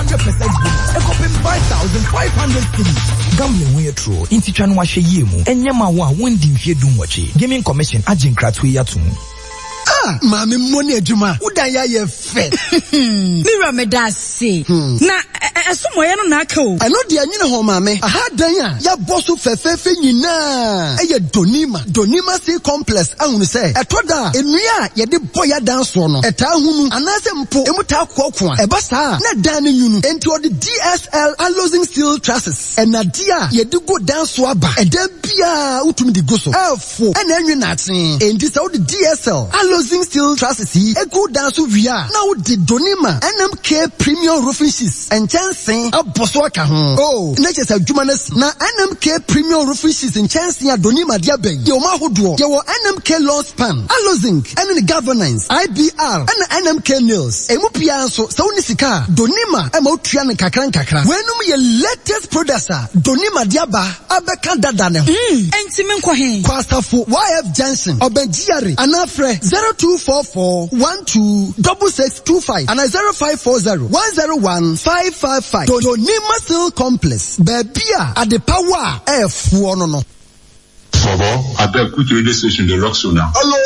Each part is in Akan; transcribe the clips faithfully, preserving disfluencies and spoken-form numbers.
hundred percent bonus. A copy five thousand five hundred cities. Gambling way true. Inti chanu wa she yemu. Enyama wa wundi mfye dumwachi. Gaming Commission agent kratwe yatu. Ah, mami money adwuma. Uda ya ye fe. Mira me da se. Na esumo ye no na aka o. Eno de anyine ho mami. Aha dan ya ya boso fefefe nyina. Eye Donima. Donima Sea Complex ahunu se. Etoda enua ye de boya dan so no. Eta hunu anase mpo emu ta kokko a. Eba sa na dan ne nyunu. Enti odi D S L Alloying Steel Trusses. Enadia ye de go dan so aba. Eda bia utumi di go so. Efo ena enwe na aten. Enti se odi D S L Alloying Steel Trusses yi e go dan so wia. Na odi Donima N M K Premium Roofing Sheets. And Chancing a bosso aka ho. Oh, na chese adwuma na N M K Premium Roofing Sheets in Chancing a Donima dia ben. Ye o ma hodo. Ye wo N M K Law Span, Allozink, and the Governance, I B R, and N M K Nails. Emu pia so so ni sika. Donima e ma otua ne kakran kakra. Wenum ye latest producer. Donima diaba abeka dada ne ho. Mm, enti me nkwa he. Kwastafo Y F Johnson, Obenjiare, anafre zero two four four one two six six two five and zero five four zero one zero one five five five. Donima Steel Complex. Bebia at the power F one no no. Father, I beg quick radio station the rock so now. Hello,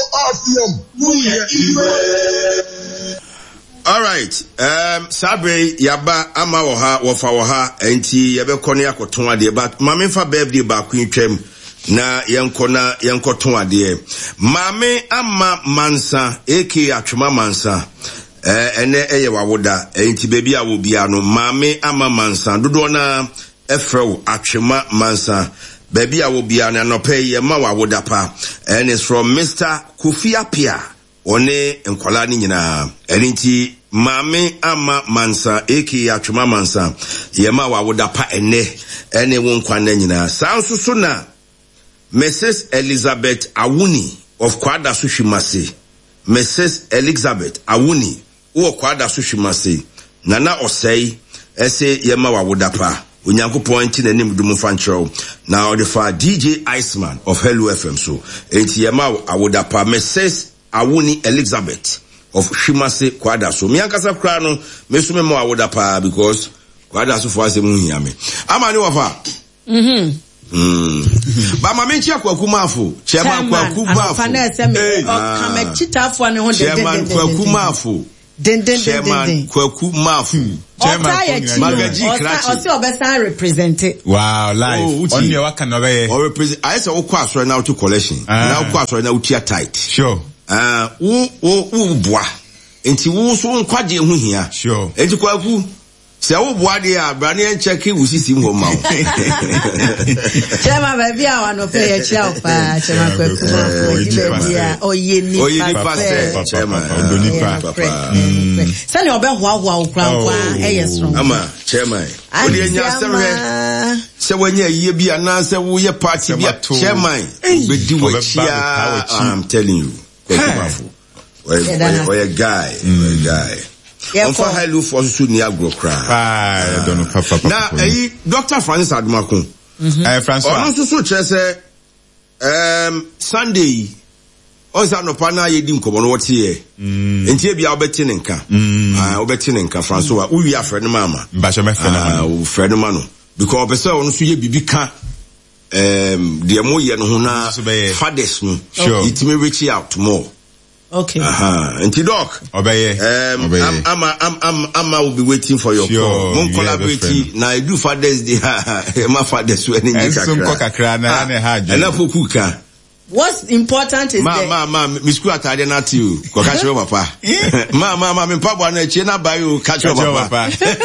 R C M. All right. Um, Sabre yaba ama woha wofa woha enti yabe kone yakoton ade but mame fa birthday ba ku twam na yankona yankoton ade. Mame ama mansa aka atwema mansa. Eh ene eye wawoda enti baby a wo bia no mame ama mansa dodo na efrew atwema mansa. Baby, I will be an anope ma wawoda pa. And it's from Mister Kofi Apia. One en kwalani nyina. Erinti mame ama mansa eki atwema mansa. Yema wawoda pa ene. Ene won kwane nyina. Sansu suna Missus Elizabeth Awuni of Kwada Sushimase. Missus Elizabeth Awuni of Kwada Sushimase. Nana Osei ese yema wawoda pa. Unyanko pointing and name Dumu Fancho. Now the far D J Iceman of Hello F M. So, enti yema awodapa Missus Awuni Elizabeth of Shimase Kwada. So, miyankasa krano, mesume mo awodapa because Kwada so for ase muhiyame. Ama ni wafa? Mhm. Mm. Ba mamenchi akwaku mafu. Chairman kwaku mafu. Hey. Kamechitafu ane ho de de de. Chairman kwaku mafu. Den den den den. Kwaku mafu. Chairman Magaji Krachi. Osi obesa represent. Wow, live. On your waka no be. Or represent. I say o kwa so now to collection. Now kwa so now tia tight. Sure. Ah, wo wo wo boa. Enti wo so nkwaje hu hia. Sure. Enti kwaku se wo boa de a brane en check usisi ho ma. Chema baby a wano pe ye chia opa chema kwaku ma baby a oyeni pa. Oyeni pa se chema. Ondoni pa. Sani obe hwa hwa okra kwa eye strong. Ama chema. Odi enya semre. Se wanya ye bi ana se wo ye party bi chema. Be di we chia. I'm telling you. Kwaku mafu. Oye guy, oye guy. On for high look for su ni agro cry. Ah, I don't know papa papa. Now, eh Doctor Francis Adumakun. Eh Francis. Ono so so che say um Sunday o sa no pa na ye di nkomo no wote ye. Enti e bia obeti ne nka. Ah, obeti ne nka Francis wa uwi afre ne mama. Ba so me fe na ma. Ah, frɛ ne ma no. Because person ono so ye bibi ka um de mo ye no ho na fathers no. Sure. It may reach out more. Okay. Aha. Uh-huh. Enti doc. Obeye. Um, Obeye. I'm, I'm, I'm, I'm, I'm, I will be waiting for your sure, call. Mon collaborate. Now I do Father's Day. My father's wedding. And some coca na ne ha. And I put cooker. What's important is ma, that ma, ma, Miss Kuat, I didn't ask you. Go catch your papa. Ma, ma, ma, me papa na chena buy you catch your papa.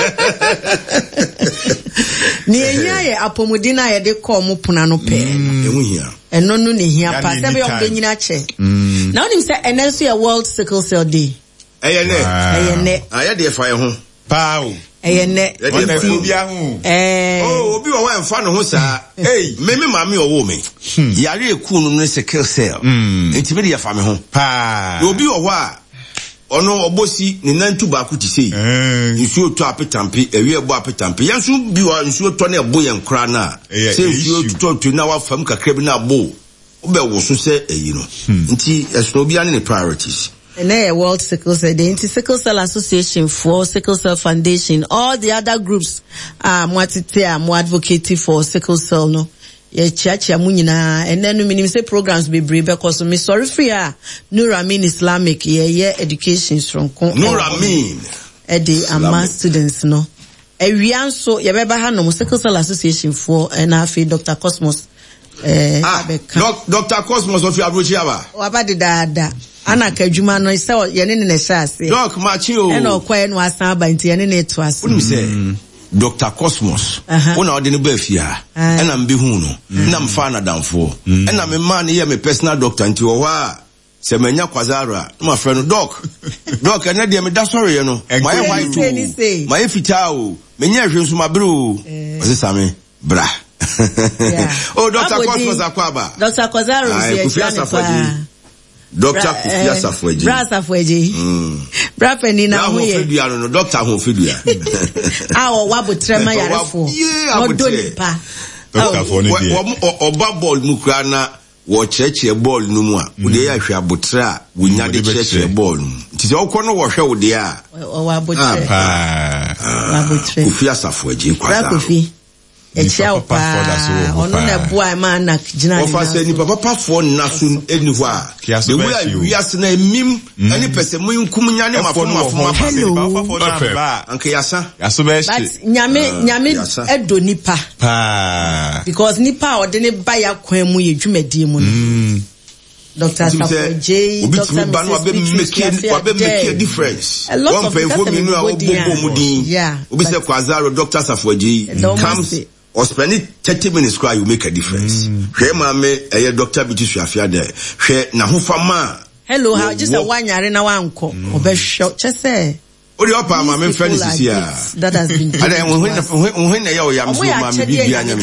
Ni enya ye apomudina ye de call mu puna no pe. Emu hia. Eno no ne hia pa se be o de nyina che. Now nim say enenso ye World Sickle Cell Day. Eye ne. Eye ne. Aye de fa ye ho. Pa o. Eye ne. Eh. Oh, obi wa mfa no ho saa. Hey, me me ma me owo me. Yare eku no ne sickle cell. Enti me de ya fa me ho. Pa. Obi wo ho a ono obosi ne nantu ba ku ti sei. Nsuo to apetampe, ewe ebo apetampe. Yanso bi wa nsuo to na ebo yen kra na. Se nsuo to to na wa fam kakra bi na abo. Obe wo so se eyi no. Nti esono bi ane ne priorities. And then World Sickle Cell Day, the Sickle Cell Association for Sickle Cell Foundation, all the other groups are more more advocating for sickle cell no. Yeah, church ya munyina, and then we say programs be brave because me sorry for ya. Nuramin Islamic, yeah, yeah, education from Nuramin. Eddie and mass students no. E we also ya beba ha no Sickle Cell Association for and afi Doctor Cosmos. Eh, ah, Doctor Cosmos of Abuja. Waba de dada. Ana kadwuma no say yene ne na hyase. Doc machi o. E na okwa no asan ba nti yene na eto ase. Wonu say Doctor Cosmos. Wona ode ne ba fia. E na mbe hu no. Na mfa na damfo. E na me man ye me personal doctor nti wo wa se manya kwazara. My friend Doc. Doc ene de me da sorry no. My white too. My fita o. Menya hwe nso mabere o. Ose same bra. Oh, Doctor Cosmos akwaba. Doctor Kozaro is here. Doctor Kufia Safweji. Bra Safweji. Mm. Bra Penina huye. Na ho no doctor ho fidua. Ah o wa botrema yarefo. Yeah, abotrepa. Doctor for ni dia. Oba ball mu kra na wo cheche ball no mu a. Wo de ya hwe abotra, wo nya de cheche ball no. Nti se okọ no wo hwe wo de a. O wa botre. Ah. Wa botre. Kufia Safweji kwa. Bra Kufi. Echia pa ono na boa ma na gina ni ofa ni papa pa fo na so eni ho a the way we are na emim ani pese mu nkum nya ne mafo mafo hello anke yasa yaso be shi but nyame nyame edo nipa pa because nipa ode ne ba ya kwan mu ye dwumadie mu no Doctor Safweji, Doctor Missus make a difference. A lot of people yeah. Doctor Safweji comes or spend it thirty minutes cry, you make a difference. She mame a doctor Bitu Shafia there. She na hufama. Hello, how just a one year in a one co. Obe shot, just say. Oh, the upper my friend is here. That has been. And then when when they are young, so my baby and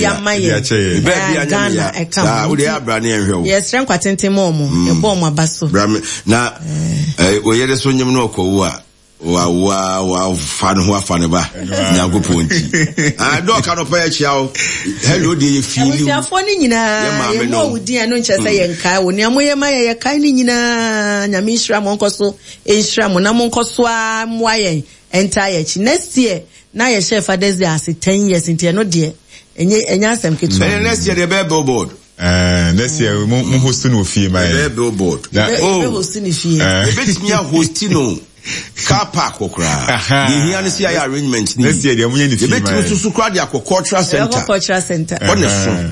Ghana, ah, we are brand new. Yes, Frank Atente Momo, a bomb basso. Now, we are the son you know, wa wa wa fan ho afane ba nyankopon ah do ka no pa chiao hello dey feel you afone nyina ye mo wudi anu nche se ye nkai wo ne amoye ma ye kai ni nyina nyame nhira mo nkoso enhira mo na mo nkoso a moa ye entire chi next year na ye chef Father's Day as ten years nti no de enye enya asem ketu next year the billboard eh next year mo host no fie my billboard oh host ni fie bit me host no car park okra the here see your arrangement ni next year dey munye ni fie my bit to su crowd your cultural center cultural center on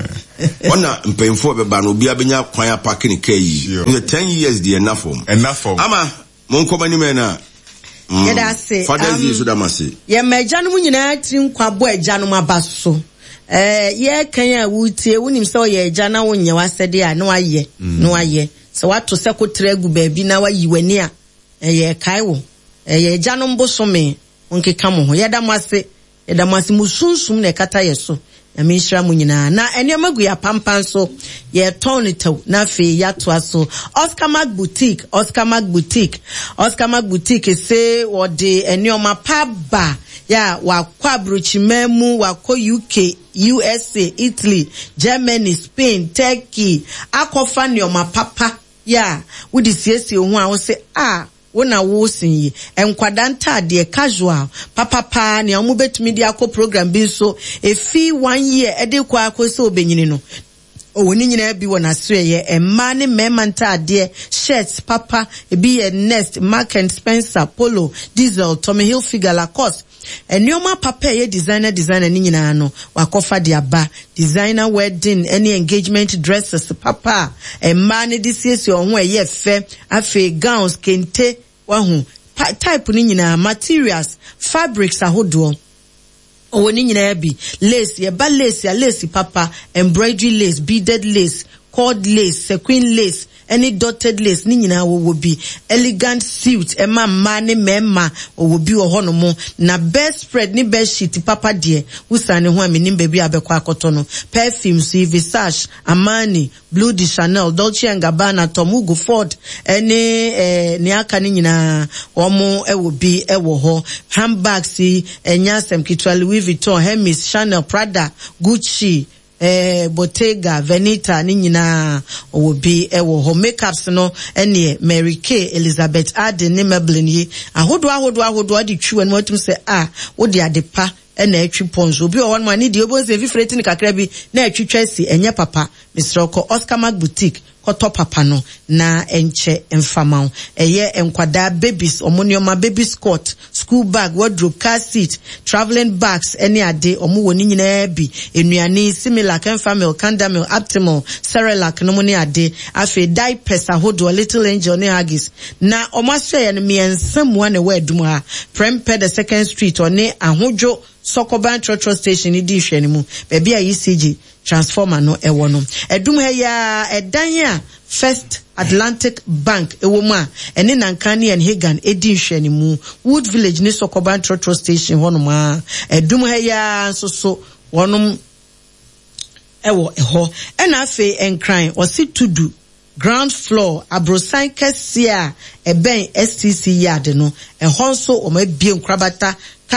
ona mpemfo be ba no bia benya kwan park ni kai in the ten years dey enough for enough for ama mon komani me na yeah that's it Father's Day so da mase ye meja no nyina tri nkwabo eja no abaso eh ye kan ya wutie wonim se o ye eja na wonye wasede a no aye no aye se wato sekotire gu ba bi na wayi wani a eye kaiwo eye jano mbosome onkeka mo ho yeda mwase yeda mwase musunsum na kata yeso ya minhira mu nyina na enema gu ya pampan so ye ton to na fe ya to aso Oscar Mac Boutique Oscar Mac Boutique Oscar Mac Boutique say wode enema paba ya wakwa bruchimemu wako U K U S A Italy Germany Spain Turkey akofa enema papa ya wudi siesie ho a wo say ah wona wo sin enkwada ntade casual papa pa ne omo betumi di akọ program bi so efi one year ede kwa akoso obenyini no owoni nyina bi wona so ye emma ne mema ntade shirts papa ebi ye Nest Mark and Spencer Polo Diesel Tommy Hilfiger Lacoste enioma papa ye designer designer ni nyina no wakofa de aba designer wedding any engagement dresses papa emma ne disesi ohun eye fe afi gowns kente wahu type ni nyina materials fabrics ahodo owoni nyina bi lace ye ba lace ya lace papa embroidery lace beaded lace cord lace sequin lace any dotted lace ni nyina wo bi elegant suit ema ma ne mema wo bi wo hono mo na best spread ni best sheet papa de usane ho ameni baby abekwa akoto no perfumes Versace Armani Blue de Chanel Dolce and Gabbana Tom Hugo Ford any eh ne aka ni nyina wo mo e wo bi e wo ho handbags enya sem kitwa Louis Vuitton Hermes Chanel Prada Gucci eh Bottega Veneta ni nyina owo bi ewo ho makeups no ene Mary Kay Elizabeth Arden ne Maybelline yi ahodo ahodo ahodo ade twi no watum se ah wo de adepa ena atwi ponzo obi o won ma ni de obo se fifreti ni kakra bi na atwitwa si enye papa Mister Oko Oscar Mac Boutique koto papa no na enche emfama eye enkwada babies omonioma baby skirt school bag wardrobe car seat traveling bags any ade omo woni nyina bi enuane similar can family Candamil Optimal Cerelac no moni ade afi diapers ahodo Little Angel ne Huggies na omo ahye no miensam wa na wa adum ha Prempeh the second street one ahojo Sokoban Trotro Station ni di hwani mu baby a E C G transformer no ewo no edum ha ya edan ya First Atlantic Bank ewo mu a ene Nankani and Hagan edi hwani mu Wood Village ni Sokoban Trotro Station hono ma edum ha ya so so wonum ewo eho ena afi enkran osi tudu ground floor abrosan kesia eben S T C yard no ehon so o ma bie nkrabata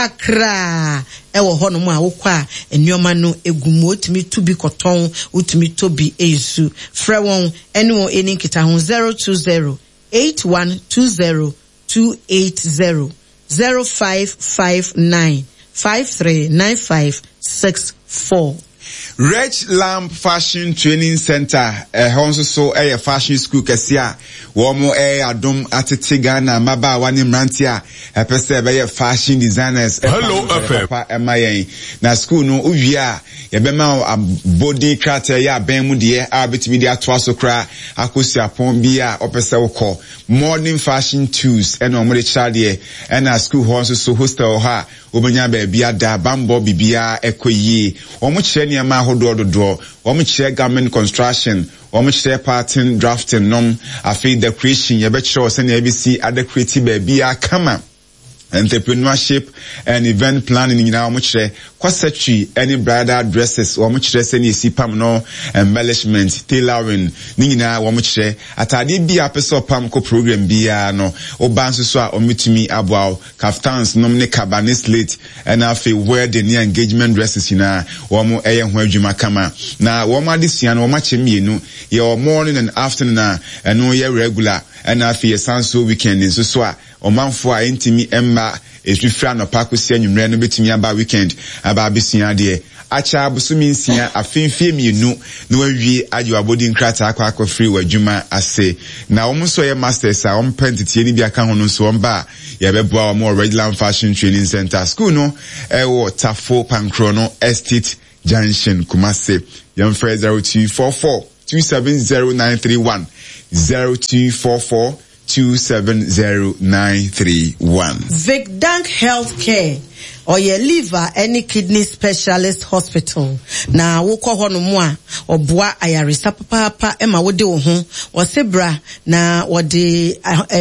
kakra ewo hono mu a wokwa enioma no egumu otimi tubi koton otimi tobi ezu frewon eno eni kita ho zero two zero eight one two zero two eight zero zero five five nine five three nine five six four. Reg Lamb Fashion Training Center eh honso so eh fashion school kesia wo mo eh adom atete Ghana maba wani mrantia e pese be ye fashion designers Hello F M pa emayen na school no uwia ye be ma body craft ya ben mu de a betimi de ato asokra akosi apon bia opese wokọ modern fashion tools and omo de chade e na school honso so hostel ha obanya ba bia da bambo bibia ekoyi omo kire ne ma hodo dodo omo kire government construction omo kire pattern drafting nom afi decoration ye be kire se na abc adequate ba bia kama entrepreneurship and event planning nyina omo kire kwasatwi any bridal dresses omo kire se na sipam no embellishment tailoring nyina omo kire atade bia pese opam ko program bia no obanso so a omitumi aboa kaftans nom ne cabane slate and afi wedding engagement dresses nyina omo eye ho adwuma kama na omo adesua no omo chemienu ye morning and afternoon and no ye regular and afi sanso weekend so so a omanfo a intimi emma esufra no pakosi anwumre no betimi aba weekend aba abesua de acha abusumi nsia afenfie mienu no awie ajo abodi nkrata akwa akwa free wadwuma ase na omo so ye masters a om pentitie ni bia ka ho no so omba ye beboa omo Reg Lamb Fashion Training Center school no e wo Tafo Pankro no Estate Junction Kumase yam free zero two four four two seven zero nine three one zero two four four two seven zero nine three one. Vicdank Healthcare or your liver any kidney specialist hospital na woko hono mu a obua ayaresa papa ema wode wo ho wo sebra na wode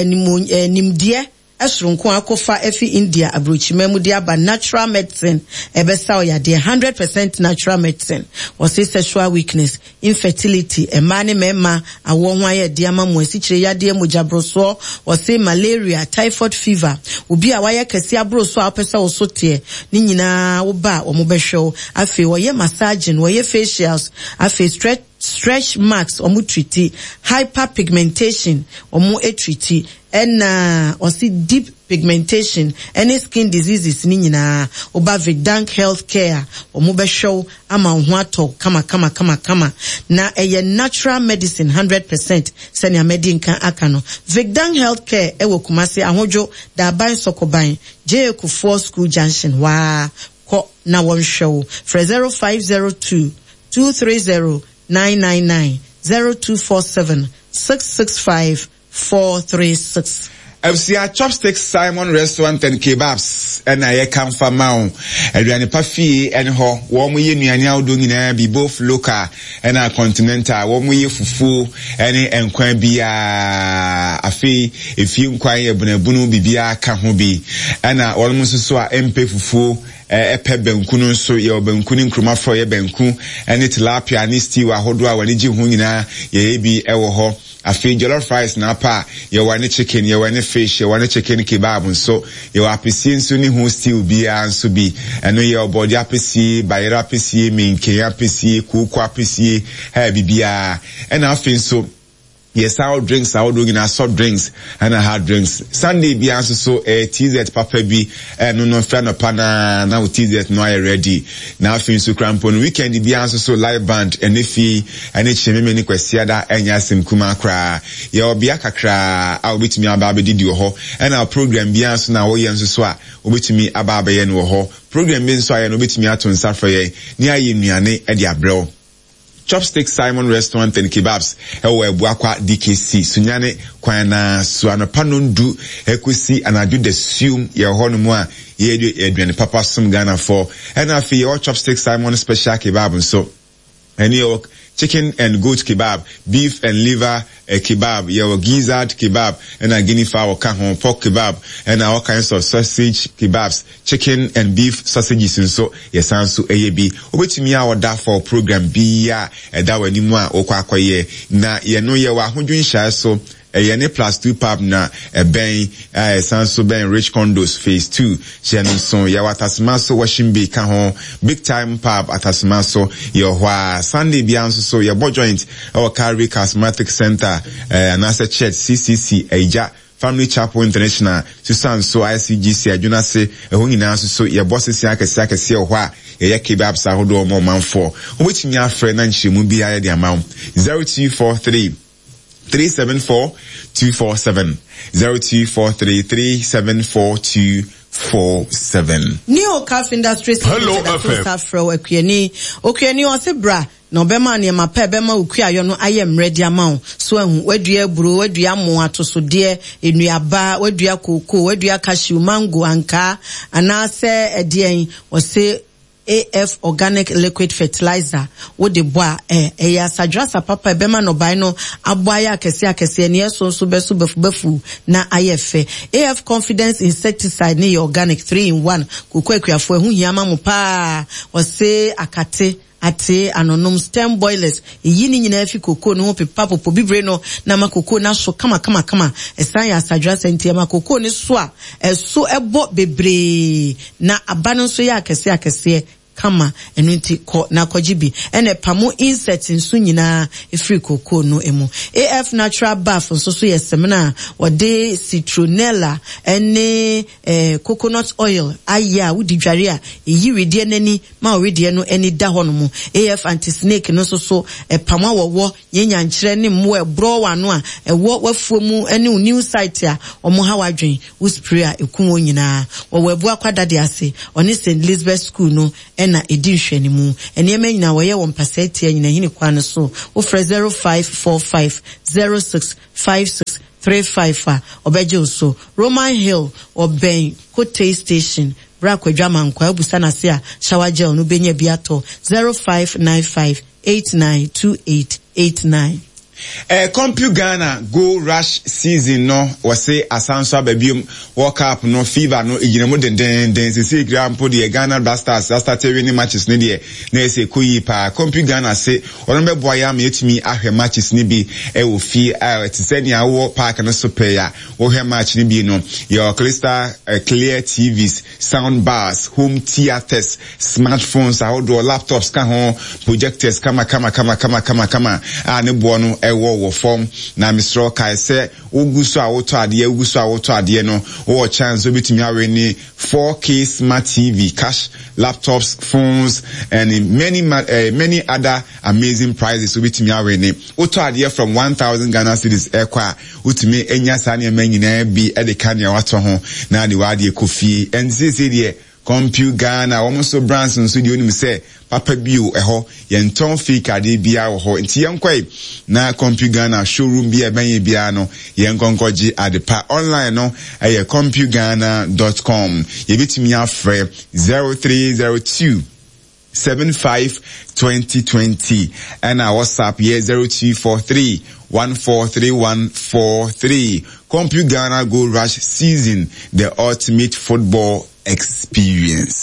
animdie esronko akofa efi India abrochimemu de aba natural medicine ebesa oyade one hundred percent natural medicine or say sexual weakness infertility emane mema awo ho aye de ama mo asichire yade mojabroso or say malaria typhoid fever obi a waye kase abroso apesa osote ni nyina wo ba o mo behwe afi wo ye massaging wo ye facials afi stretch stretch marks omu treaty hyperpigmentation omu e treaty and uh, or see deep pigmentation any skin diseases ni nyina oba Vicdank Healthcare omu be show ama ho ato kama kama kama kama na eye natural medicine one hundred percent senia medin kan aka no Vicdank Healthcare ewo Kumase ahojo da ban Sokoban J Kufuor School Junction wa ko na won show for zero five zero two two three zero nine nine nine zero two four seven six six five four three six. F C R Chopsticks Simon Restaurant and Kebabs and I come from Mount Adriani Pafi and Ho Womu Yeni Audo Nina be both local and a continental Womu Fufu any and Quambia Afi if you inquire Bunabunu Bibia Kahubi and I almost saw M P Fufu epe benku so ye benku ni nkruma fro ye benku ene tilapia ni stew ahodo a wani ji hu nyina ye bi ewo ho afi jollof rice na pa ye wane chicken ye wane fish ye wane chicken kebab nso ye apesi nso ni ho stew bia nso bi eno ye obodi apesi bayera apesi minke apesi kuku apesi ha bibia ena afi nso yes, our drinks, our doing our soft drinks and our hard drinks. Sunday be also so a T Z papa be and no no friend of pana now T Z no I ready. Now fin so crampon weekend be also so live band and if he and it shame me kwesiada and yasim kuma kra. Ya obi akakra I'll be to me ababe didi ho and our program be also now we yanso so a obi to me ababe yen wo ho. Program be so I no bit me ato nsafa ye. Ni ayi nuane e dia brel. Chopstick Simon Restaurant and Kebabs ewe buakwa D K C sunyane kwana suano panundu ekusi anadu the sum ye hono mu a ye edwane papa sum Ghana for and afi your Chopstick Simon special kebab so any your chicken and goat kebab, beef and liver uh, kebab, your gizzard kebab, and a guinea fowl kahon pork kebab, and all kinds of sausage kebabs, chicken and beef sausages and so yes answer A B. Obeti mi our da for program B ya e da wani mu a okwa akwaye na ye no ye wa hodwin sha so a ne plus two pub na a ben uh sanso ben rich condos phase two shenon so ya watasmaso washing bay ka ho big time pub atasmaso yo hwa Sunday bianso so ya bo joint our carry charismatic center uh anasa church C C C eja Family Chapel International Susan so I C G C adwuna se eho nyina so ye bosses akese akese ho a ye kebab sa hodo mo manfo obetimi afre na nchemu bia ya de amount zero two four three three seven four two four seven zero two four three three seven four two four seven. Neo Calf Industries. Hello F M. Afro Okueni Okueni ose bra na obema ne ma pa bema okua yo no ayem ready amount so ehu wadua buru wadua mo atosode enuaba wadua koko wadua cashew mango anka anase edien ose A F organic liquid fertilizer wo de boa eh eh ya sadrasa papa bema no bai no aboaya akese akese ne so so beso befu befu na ayefe A F confidence insecticide ne organic three in one kokwa akuafo ehu hiama mo pa wo se akate ate anonom stem boilers eyi ni nyina afi koko no pepa popo bibre no na makoko na so kama kama kama esan ya sadra senti makoko ne so a eso ebo bebre na aba no so ya akese akese kama enunti ko na kojibi ene pamo insects nso nyina efri koko no emu A F natural bath nso so yesemna wode citronella ene eh, coconut oil aya wudi dware a eyi redie nani ma redie no eni da ho no mu A F anti snake no so so eh, pamo wowo nyenya nkyere ne mo ebro wano a ewo wafuo mu ene new site a omo ha wadwen wo spray a ekum nyina wo webu akwada de ase oni Saint Elizabeth school no na edition ni mu enema nyina wo ye wo mpaseti nyina hini kwan so wo fra zero five four five zero six five six three five obeje so Roman Hill oben Kote station bra kwadwama nkwa abusa na se a shower gel no benya biato zero five nine five eight nine two eight eight nine. Eh, Compu Ghana go rush season no wase asanso ababium World Cup no fever no iginamo den den den se grampo de Ghana Blasters start winning matches ne de na se koyi pa Compu Ghana se onombe boya ma yetumi ahwe matches ne bi e wo fi a tsenia wo park no super ya wo hwe match ne bi no your Crystal uh, clear T Vs sound bars home theaters smartphones outdoor laptops ka ho projectors kama kama kama kama kama kama a ne bo no ewo wo form na Mister Kai say oguso a woto ade oguso a woto ade no wo chance obetumi awe ni four K smart T V cash laptops phones and many uh, many other amazing prizes obetumi awe ni woto ade from one thousand Ghana cedis ekwa utumi enya sane manyina bi e de kania wato ho na de wade kofi and say say de Compu Ghana almost so brands nso de onim say papa bio eho yenton fake ade bia wo ho nti yenkwai na Compu Ghana showroom bia banye bia no yenkonkoji ade pa online no eye compu ghana dot com yebitimi afre zero three zero two seven five twenty twenty and our WhatsApp here zero two four three one four three one four three. Compu Ghana Go Rush season, the ultimate football experience.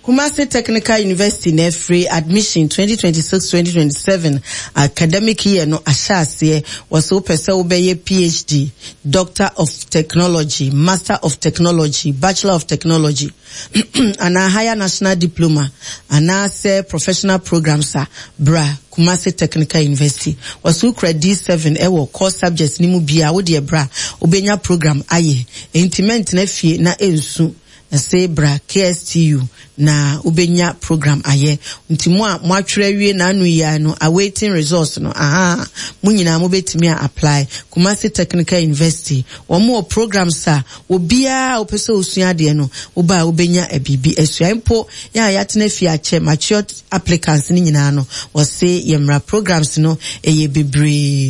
Kumasi Technical University ne free admission twenty twenty-six twenty twenty-seven academic year no ashase was so pese obeye PhD, Doctor of Technology, Master of Technology, Bachelor of Technology, and a higher national diploma, and a say professional programs sir, bra Kumasi Technical University was so credit seven ewo core subjects ni mu bia wo de bra obenya program aye intimate na fie na ensu say bra K S T U na ubenya program aye ntimu a mo atwere wie na anu ya no awaiting results no aha mo nyina mo betimi apply Kumasi Technical University wo mo programs a obia opese osua de no oba ubenya ebibi esua mpo ya yatena fie ache matured applicants ni nyina no wo say yemra programs no eye bebre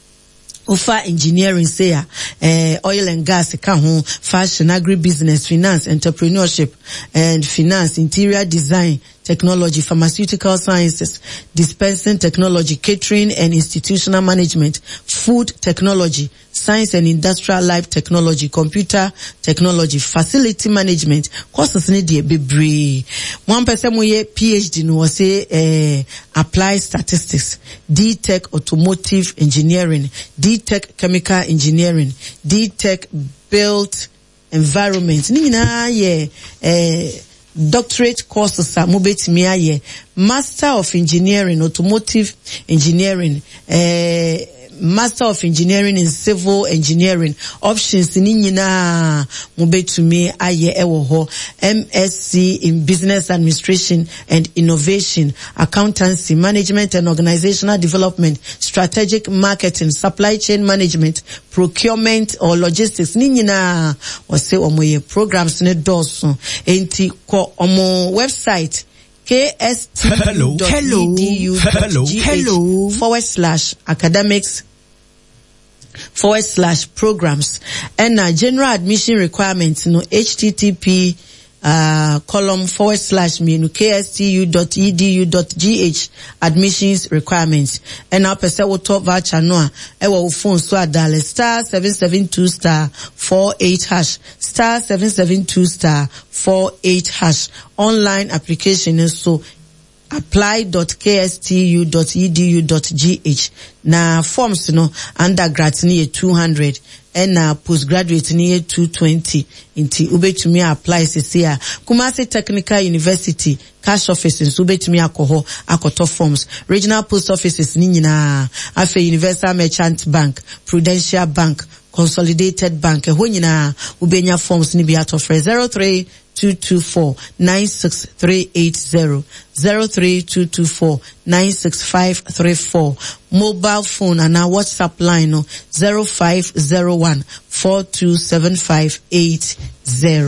Ufa engineering say uh, oil and gas ka fashion, agribusiness, finance, entrepreneurship and finance, interior design, technology, pharmaceutical sciences, dispensing technology, catering and institutional management, food technology, science and industrial life technology, computer technology, facility management, courses need to be brave. One person with a PhD no say uh, applied statistics, D-Tech automotive engineering, D-Tech chemical engineering, D-Tech built environment. Ni na ye eh doctorate courses are mobetimi aye, Master of Engineering, Automotive Engineering, eh Master of Engineering in Civil Engineering, options ni nyina mobetumi aye ewo ho, M S C in Business Administration and Innovation, Accountancy, Management and Organizational Development, Strategic Marketing, Supply Chain Management, Procurement or Logistics. Ni nyina wase omoye programs ne doso enti ko omo website K S T U dot E D U dot G H forward slash academics forward slash programs and uh, general admission requirements no H T T P uh column forward slash menu K S T U dot E D U dot G H admissions requirements and our person will talk voucher no ewa phone so adale star seven seven two star four eight hash star seven seven two star four eight hash online application is so apply dot K S T U dot E D U dot G H na forms no undergrad ni two hundred and na postgraduate ni two twenty inti ubetumi apply sisia Kumasi Technical University cash offices ubetumi akoho akoto forms regional post offices ni nyina afa Universal Merchant Bank, Prudential Bank, Consolidated Bank ehwo nyina ubenya forms ni bi atofre zero three two two four nine six three eight zero zero three two two four nine six five three four mobile phone and our WhatsApp line no zero five zero one four two seven five eight zero.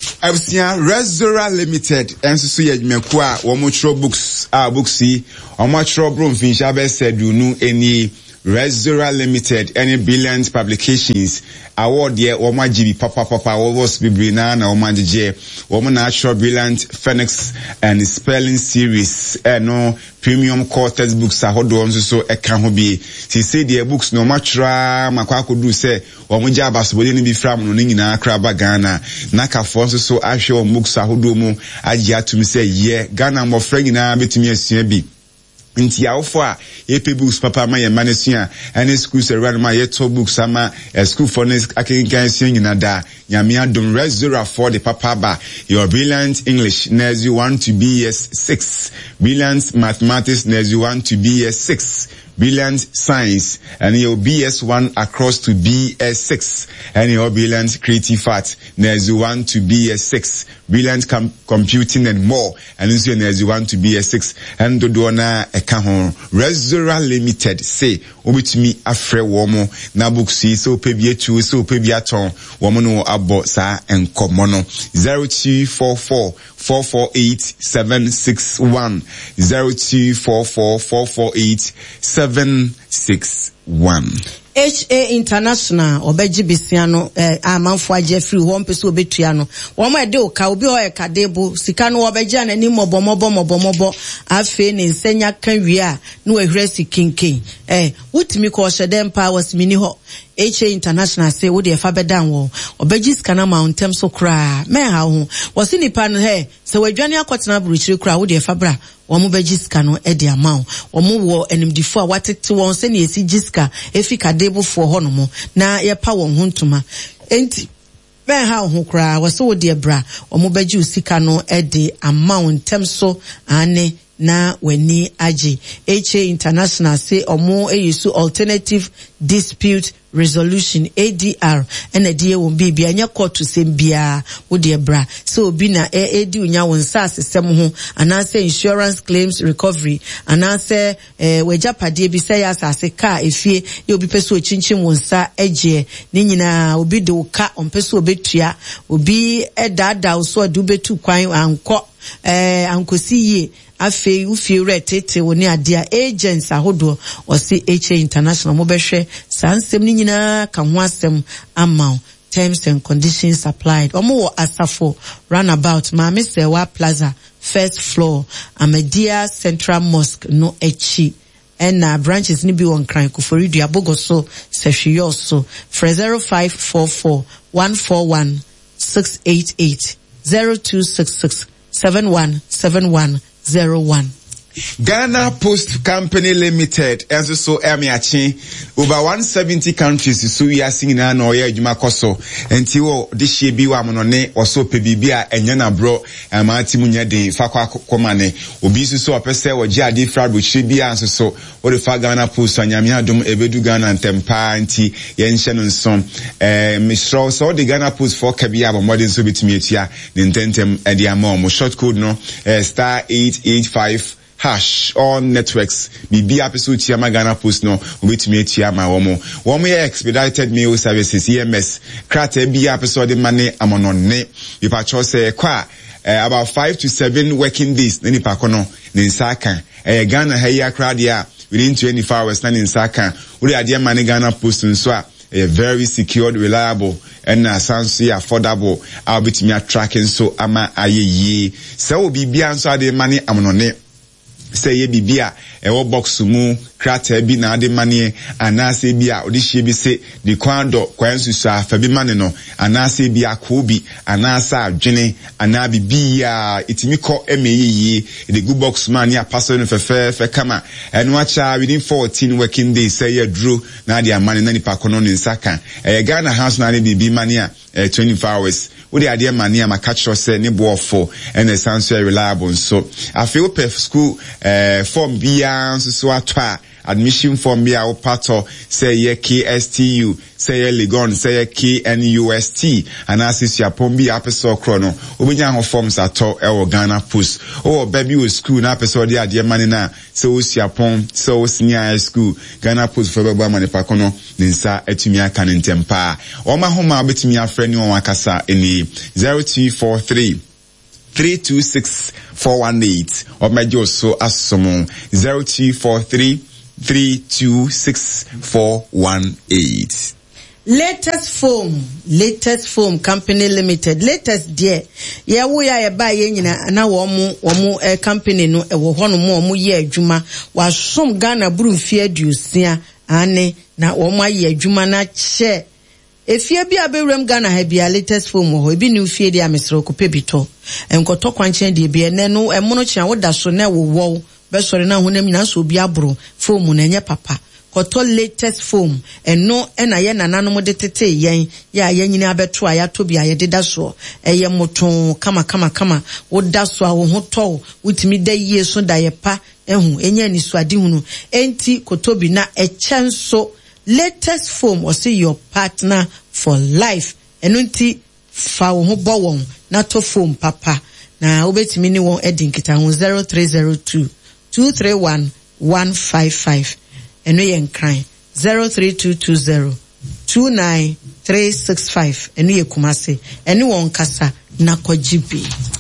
Absia Resora Limited enso so yadwumako a wo mo tro books a books yi o mo tro bro mfinsha be sedu nu eni Resora Limited any brilliant publications award ye wo ma gibi papa papa wo was bibrina na wo ma je wo mo natural brilliant Phoenix and spelling series eh no premium core textbooks ahodo nso so eka ho bi si say the books no matra makwa kodu say wo mo ja basobode ni bi from no nyina kraba Ghana na kafo nso so ahwe wo books ahodo mu agi atumi say ye Ghana mo fra nyina betumi asua bi nti awofo a epe books papa ma ye manesua any school se run ma ye to books ama school for next akenkan sua nyina da nyame adom Resora for the papa ba your brilliant English as you want to be S six, brilliant mathematics as you want to be S six, brilliant science and your B S one across to B S six and your brilliant creative art as you want to be S six, brilliant com- computing and more and as you want to be S six and do na ekahon Resora Limited say obitumi afre womo na books yi so pebie tu so pebie aton womo no abo sa enkomo no zero two four four four four eight seven six one zero two four four four four eight seven six one. H A International obeji bisiano eh amanfo agye free ho mpese obetua no wo ma de oka obi ho eka debo sika no obeji anani mobomobo mobomobo afi ne nsenya kan wi a no ehre sikinkin eh wutimi ko hyedem powers mini ho H A International say wo de fa bedan wo obeji scanner mountem so kra me ha ho wo se nipa no he se wadwane akotena buruchiri kra wo de fa bra wo mo beji scanner e de ama wo mo wo enimdifo a watete won se ne esi giska efi kadebofo ho no mo na ye pa won hontuma enti ben ha ho kra wo se wo de bra wo mo beji usika no e de ama wontem so ane na weni aji. H A International say omo e yusu alternative dispute resolution A D R ene die won bibi anya court to sembia wo de bra so obi na e edi unya won sa asesem ho anase insurance claims recovery anase eh wejapade bi say asase car efie ye obi peso chinchin won sa eje ni nyina obi de ka onpeso obetua obi edada so adu betu kwan anko eh ankosi ye afe ufie retete woni adia agents ahodo o se H A International mo behwe sansem ni nyina ka ho asem amount terms and conditions applied omo wo asafo runabout ma Mesewa Plaza first floor Amedia Central Mosque no echi and uh, branches ni bi won kran Kufori Dua Bogoso Sehwiyo so for zero five four four one four one six eight eight zero two six six seven one seven one zero one. Ghana Post Company Limited and so Emiachi over one seventy countries so we are singing na no ye adwuma koso enti wo this year bi wa monone oso pe bibia enye na bro amati munya den fakwa komane obi so opese wo gi ade fra bro chi bia nso so wo de fa Ghana Post anyame adom ebedu Ghana ntempa enti ye nhye no nso eh misro so the Ghana Post for kabia bo modern so betimi etua ne ntentem e dia ma mo short code no eh, star eight eight five hash on networks bibi episode Tiama Ghana Post no obetumi Tiama womo womo ye expedited mail services E M S krata bi episode mane amonone bipa cho say kwa uh, about five to seven working days nani pa kono ne nsaka eh Ghana ha ya kradia within twenty-four hours na ne nsaka uri ade mane Ghana Post nso a a very secured, reliable, and uh, sounds affordable. I'll be to me tracking so ama aye so be be answer the money amonone say ye bibia e wo box mu krata bi na ade mane anase bia odihye bi se di kwando kwansu so afa bi mane no anase bia ko bi anasa adwene ana bibia itimi ko emeyeye the good box man ya pastor no fefe fe kama eno acha within fourteen working days say ye drew na ade amane na nipa kono ne nsaka e Ghana house na ne bibi mane a twenty-four hours wo de ade mane a maka cho say ne boofo and the sound so reliable so afi wo pef school eh form bia so atwa admission form bia wo pato say ye K S T U say ye Legon say ye K N U S T and assist ya pombi apeso krono obenya ho forms ato e wo Ghana Post o baby wo school na apeso de ade mane na say wo siapon say wo senior school Ghana Post for baba mane pa kono ninsa etumi aka ntempa o ma homa betumi afre ni won akasa eni zero two four three three two six four one eight or mejo so asomo zero two four three three two six four one eight. Latest Foam, Latest Foam Company Limited, latest dear. Yeah, we are by yena na womu womu a company no e wo hono mo mo ye adwuma wa som Ghana buru fie dusia ane na womu aye adwuma na che efie bi abewrem Ghana ha bia Latest Foam ho ebi ni fie dia mesro ko pebito enkoto kwanchen de bia ne no emono chia woda so na wo wo be sori na honam nyina so obi abro foam na enye papa koto Latest Foam eno ena ye nananom de tete yen ya ye nyina abeto aya to bia ye deda so eye moton kama kama kama woda so a wo ho to wutimi da yie so da ye pa ehu enye ni so ade hunu enti koto bi na echenso Latest Foam or say your partner for life eno nti fa wo ho bo won na to foam papa na obetimi ni won edin kita ho zero three zero two two three one one five five eno yen kran zero three two two zero two nine three six five eno ye kumase eno won kasa na kwajibi.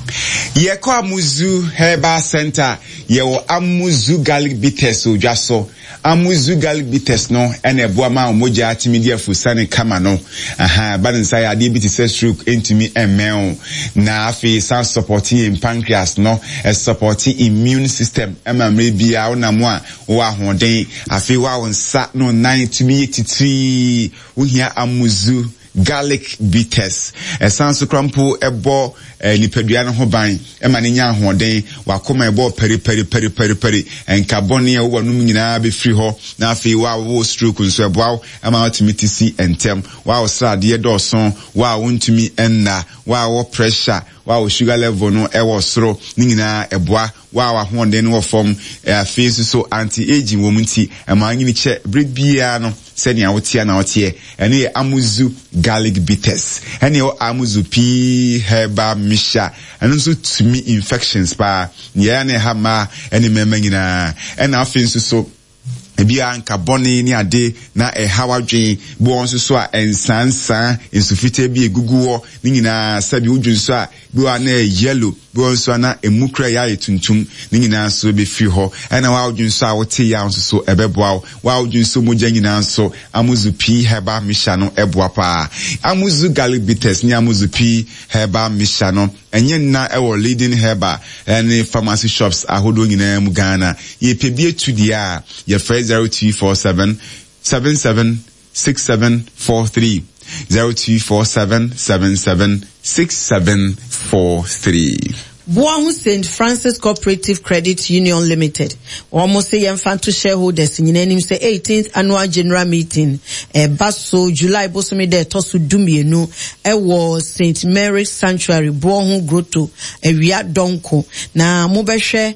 Yeko Amuzu Herbal Center, yewo Amuzu Garlic Bitters o jaso. Amuzu Garlic Bitters no, ene buama umoja atimidia fusane kama no. Aha, bad inside a diabetes stroke intimi emel. Na afi sound supporting in pancreas no, a supporting immune system. Ema maybe a ona mwa, wa honden, afi wa on sat no nine to me eighty-three. Uhia Amuzu Garlic Bitters. A sound so crumple a bo nipeduano hoban ema ne nya ahoden wakoma ebo peri peri peri peri peri enkabone wo no nyina be free ho na afi wa wo stroke nso ebo ema ultimate si entem wa wo srade do so wa wontumi enna wa wo pressure wa wo sugar level no e wo soro ni nyina eboa wa wa hoden no form afi so anti aging wo munti ema nyini che break bia no senia wotia na wotie ene Amuzu Garlic Bitters ene o Amuzu P Herbal Misha and also to me infections pa yeah ne hama any member nyina and afin so ebia anka boni ni ade na e hawadwen bo onso so a ensansa insufite bi eguguwo ni nyina sabi odwun so a bi wa na yellow bi onso na emukra ya etuntum ni nyina so be fi ho na wa odwun so a wote ya onso so ebeboa wa odwun so moja nyina so Amuzu P Herbal Misha no eboa pa Amuzu Garlic Bitters ni Amuzu P Herbal Misha no enye na e wo leading herbal and pharmacy shops ahodo nyina mu Ghana ye pebie tudia ye zero two four seven seven seven six seven four three zero two four seven seven seven six seven four three. Boahu Saint Francis Cooperative Credit Union Limited. Almost say Yanfanto shareholders in name say eighteenth annual general meeting. E baso July bosomi de tosu dumienu. E was Saint Mary's Sanctuary Boahu Grotto. E wia donko. Na mobeshe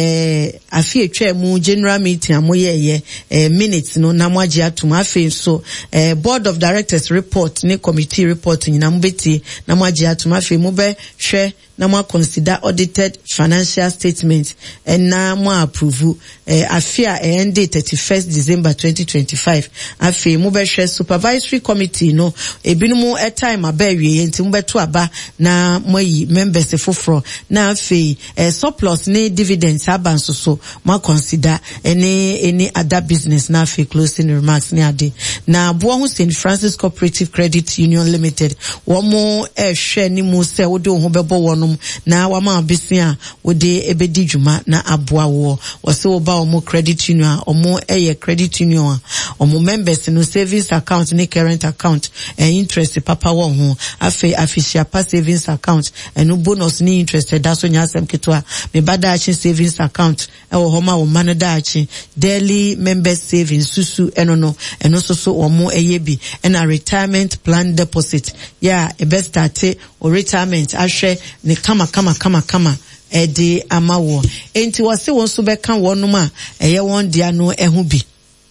eh afi etwe mu general meeting amoye ye eh, minutes no na mwaji atum afi so eh, board of directors report ne committee report na mbeti na mwaji atum afi mobe hwe na mwa consider audited financial statements and na mwa approve eh, afia eh, end date thirty-first December twenty twenty-five afi mube share supervisory committee no ebinumu a time abewe yenti mubetu aba na mwayi members foforo na afi eh, surplus ne dividends abanso so mwa consider any any other business na afi closing remarks ni ade na Boahu Saint Francis Cooperative Credit Union Limited wamo eh, share ni mu se wode ho bebo wono na wama bisia wode ebedi dwuma na aboa wo wose wo ba omo credit union omo eye credit union omo members no savings account ne current account and interest papa wo ho afi official pa savings account and bonus ni interest da so nya asem ketwa me bada achi savings account e wo homa wo manada achi daily members savings susu eno no eno so so omo eye bi and a retirement plan deposit yeah e best start o retirement ahwe ne kama kama kama kama edi amawo enti wase won so beka wonum a eye won dia no ehu bi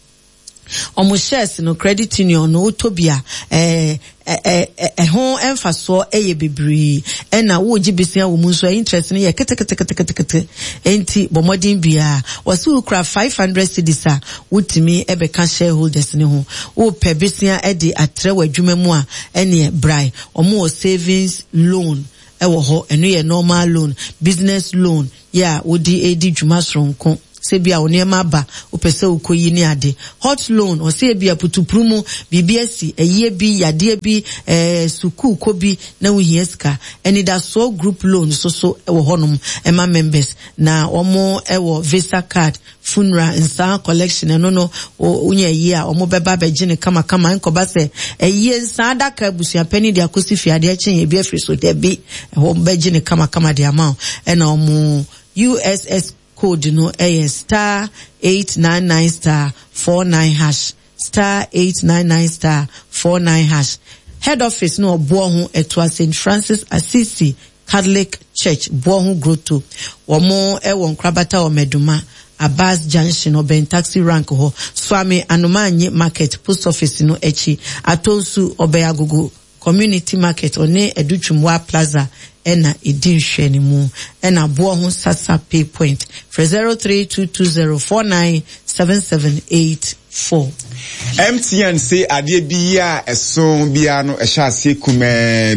omo shares no credit union no utobia eh eh eh ho emfaso eye bibiri ena wo gibisia wo mu so interest no ye kete kete kete kete kete enti bomodin bia wase ukra five hundred cedis a wutimi ebeka shareholders ne ho wo pebisia e di atre wadwuma mu a ene brai omo savings loan ewo ho enu ye normal loan business loan yeah wodi edi dwuma soronko sebia onema ba opese ukoyi ni ade hot loan o sebia putuprumu bibiesi eye bi yade bi eh suku ko bi na wihieska eni da so group loan so so ewo honum ema members na omo ewo visa card funeral nsa collection no no unye yi a omo beba begine kama kama nkoba se eye nsa adaka busia pani dia kosifi ade achen ye bi afri so de bi ho begine kama kama de amount ena omo U S S code no a star eight nine nine star four nine hash star eight nine nine star four nine hash. Head office no Boahu etwa Saint Francis Assisi Catholic Church Boahu Grotto. Womo e won krabata o meduma Abbas Junction or Ben taxi rank ho Swami Anumanyi Market Post Office no echi Atonsu Obeagugu Community Market one Educhumwa Plaza ena edin hwani mu ena Boahu Sasa Pay Point for zero three two two zero four nine seven seven eight four. M T N say adie bia eson bia no ehya ase kuma bi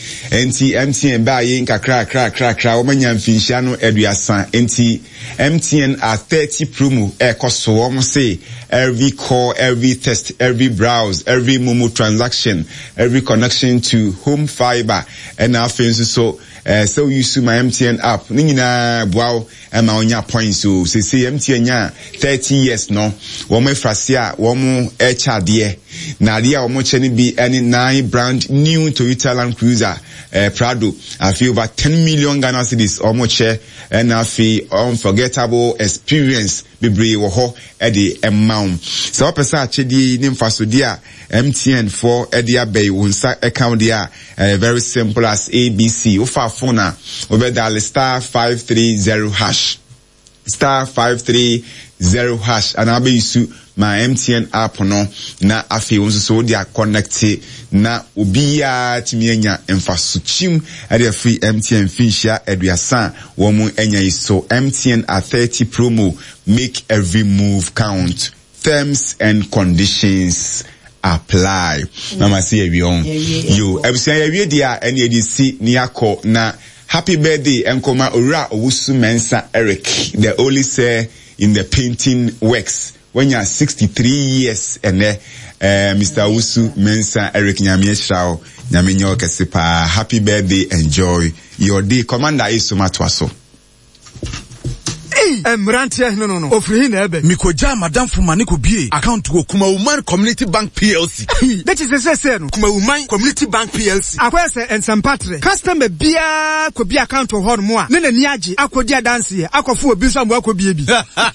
enti M T N ba ye nkakra kra kra kra womanya mfinhia no aduasa enti M T N are thirty promo e koso wom say every call, every test, every browse, every Momo transaction, every connection to home fiber and now so Uh, so you see my M T N app. Nina wow, and my onya points. So say say M T N ya thirty years no. Womo frasia, womo H R D A. Nadia womo cheni be any nine brand new Toyota Land Cruiser uh, Prado. I feel over ten million Ghana cedis womo che and I feel unforgettable experience. Bebre wo ho e de amount. So opesa achedi ni mfasodia M T N for e de abey wonsa account dia uh, very simple as A B C. Ofa phone na obe dial star five three zero hash. Star five three zero hash and abe isu my M T N app no na afi wonso so dia connect na obiya timi enya mfaso chim e de free M T N finshia eduasa wo mu enya iso M T N at thirty promo. Make every move count. Terms and conditions apply. Mm. Mama see every on. You everything every dia any A D C niako na happy birthday enkoma ora owusu mensa Eric. The only say in the painting works when you are sixty-three years and uh, uh, Mister Owusu Mensa Eric Nyame Shao Nyame nyo kese pa. Happy birthday, enjoy your day. Commander is so much so. Emrantia no no no ofri na ebe mikoja madam fuma niko bie account go Kuma Woman Community Bank P L C. That is say say no Kuma Woman Community Bank P L C akwese ensempatre customer bia ko bia account ho no mo a ne nani age akodi adanse akofo obi so amwa akobie bi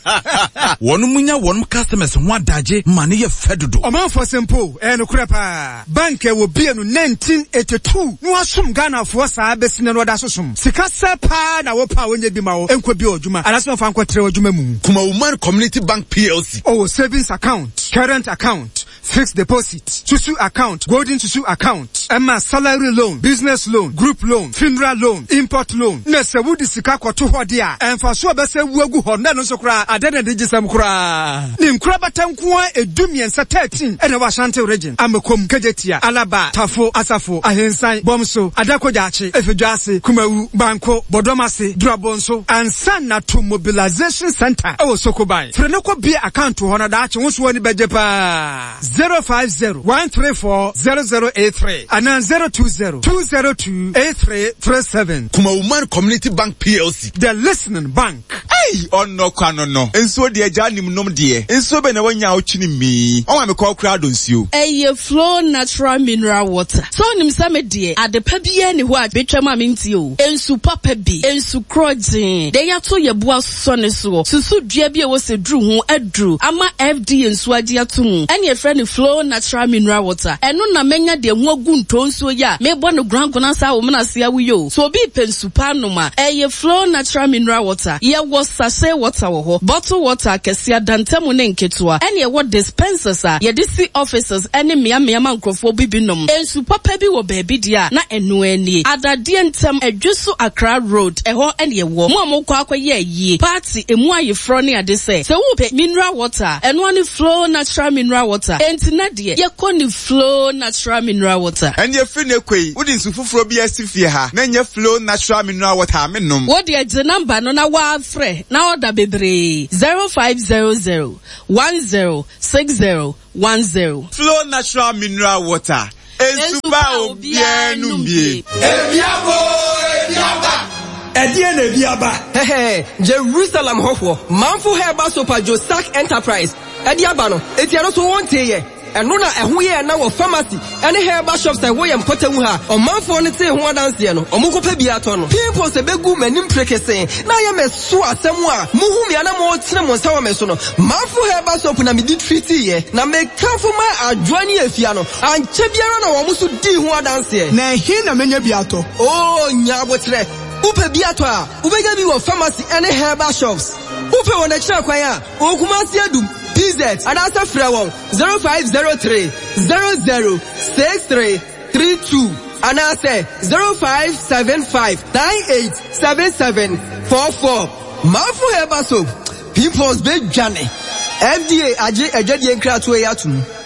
wonu munya wonu customers ho adaje mane ye fedodo oman for simple e no kura pa bank e wo bie no nineteen eighty-two no asum Ghana for sa besine no da sosum sika sepa na wo pa wonye bi ma wo enko bi odwuma alaso fa nko tre odwuma mu Kuma Woman Community Bank P L C oh savings account current account fixed deposit susu account golden susu account emma salary loan business loan group loan funeral loan import loan na se wudi sika kwato hode a emfa so be se wuagu ho na no so kra adene de gisam kra nim kra batanko edumiensa thirteen ene wa Ashanti region amekom kejetia alaba tafo asafo ahensan bomso adakojache efedwase kumawu banko bodomase drabonso ansan na to mobilization center e wo sokoban freneko bi account ho na da ache wo so ni beje pa zero five zero one three four zero zero eight three and zero two zero two zero two eight three three seven. Kuma Woman Community Bank P L C, the listening bank. Hey, on no kwano no. Enso de jani mnom de. Enso be na wanya ochini mi. O ma me call crowd on you. Hey, Flow Natural Mineral Water. So nim same de adepa bia ni ho a betwa ma minti o. Ensu papa bi, ensu krojin. De ya to ye boa so ne so. Susu dua bi e wo se dru ho adru. Ama F D ensu agi atum. Ene friend Flow Natural Mineral Water. Eno na menya de ho agu ntonso ya. Me bo no gran kona sa wo na se awo. So bi pensupa no ma. Eye Flow Natural Mineral Water. Ye wo sachet water wo ho. Bottle water kesia dantemu ne nketua. Ene wo dispensers a ye disi officers ene mea mea mankrofo bibinom. Ensu papa bi wo baby dia na enu anie. Adade ntem Adwesu Accra Road. Eho ene ye wo. Mo mo kwa akwaye yi. Party emu aye fro ne ade se. Se wo pe mineral water. Eno ani Flow Natural Mineral Water. Enti na de ye koni Flow Natural Mineral Water. And ye free ne kwei. Wodi nsu fufuro bi asifie ha. Na nye Flow Natural Mineral Water menom. Wodi e je number no na wa frɛ na order bebre zero five zero zero one zero six zero one zero. Flow Natural Mineral Water. Ensuba obianu bie. Ebiabo ebiaba. Edie na ebiaba. Hehe, Jerusalem hofo. Manfo Herba Sopa Josak Enterprise. Ediaba no, etiaro so wonte ye. Eno na eho ye na wo pharmacy ene herba shops e wo ye mpotemu ha omanfo ne te ho adanse no omukopa bi ato no people se begu manim prekese na ye meso asemu a muhu me na mo tene mo nsawa meso no manfo herba shop na me di treaty ye na me kanfo ma adwani afia no anche biara na wo muso di ho adanse na hi na menya bi ato oh nya botre upe bi ato a ubega bi wo pharmacy ene herba shops upe wona kira kwan a okuma si adum P Z and answer Frewon zero five zero three zero zero six three three two and answer zero five seven five nine eight seven seven four four. Mafu Herba Soap, Pimples Big Johnny. F D A aje ejedi enkra to yatum.